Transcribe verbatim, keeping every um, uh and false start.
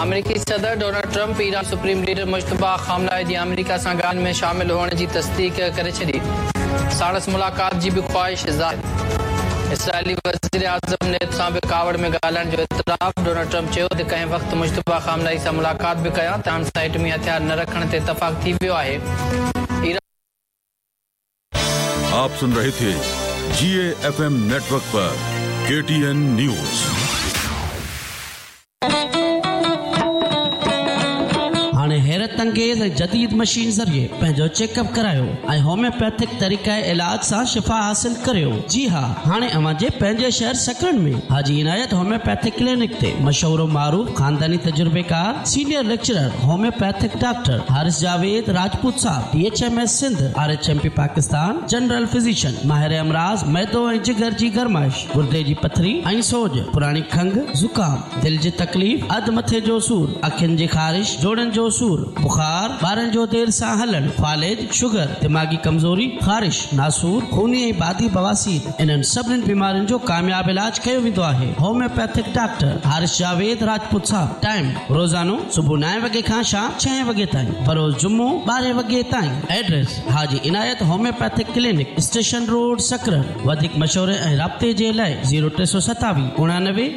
अमेरिकी सदर Donald Trump Iran supreme leader Mushtaba खामनाई जी America सां ॻाल्हि में शामिल हुअण जी तस्दीक करे छॾी। साणस मुलाक़ात जी बि ख़्वाहिश ज़ाहिर। इसराइली वज़ीर आज़म नेत सां बि कावड़ में ॻाल्हाइण जो इतराफ़। डोनाल्ड ट्रंप चयो त कंहिं वक़्तु मुश्तबा खामनाई सां मुलाक़ात बि कयां त हाणे सां एटमी हथियार न रखण ते इतफ़ाक़ थी वियो आहे। आप सुन रहे थे जी ए एफ एम नेटवर्क पर के टी एन न्यूज। हाणे हैरत अंगेज़ जदीद मशीन ज़रिए पंहिंजो चेकअप करायो ऐं होम्योपैथिक तरीक़े इलाज सां शिफ़ा हासिल करियो। जी हाँ, हाणे अवां जे पंहिंजे शहर सकरन में हाजी इनायत होम्योपैथिक क्लिनिक ते मशहूर मारूफ खानदानी तजुर्बेकार senior lecturer homeopathic doctor Haris Javed Rajput साहब D H M S Sindh R H M P Pakistan general physician माहिर अमराज मैदो ऐं जिगर जी गरमाइश गुर्दे जी पथरी ऐं सोज पुरानी खंघ ज़ुकाम दिल जी तकलीफ़ अध मथे जो सूर अखियुनि जी ख़ारिश जोड़नि जो सूर बुखार ॿारनि जो देर सां हलण फालेज शुगर दिमागी कमज़ोरी ख़ारिश नासूर खूनी ऐं बादी बवासीर इन्हनि सभिनी बीमारियुनि जो कामयाब इलाज कयो वेंदो आहे। होम्योपैथिक डॉक्टर हारिस जावेद राजपूत साहब। टाइम रोज़ानो सुबुह नव वगे खां शाम छह वगे ताईं, बरोज़ जुम्मो ॿारहं वगे ताईं। एड्रेस हाजी इनायत होम्योपैथिक क्लिनिक स्टेशन रोड सकरन। वधीक मशवरे ऐं राब्ते जे लाइ ज़ीरो टे सौ सतावीह उणानवे